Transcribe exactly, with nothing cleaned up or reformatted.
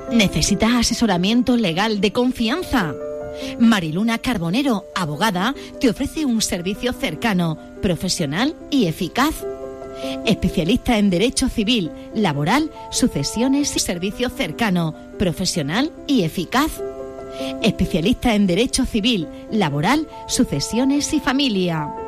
¿Necesitas asesoramiento legal de confianza? Mariluna Carbonero, abogada, te ofrece un servicio cercano, profesional y eficaz. Especialista en Derecho Civil, Laboral, Sucesiones y Servicio cercano, profesional y eficaz. Especialista en Derecho Civil, Laboral, Sucesiones y Familia.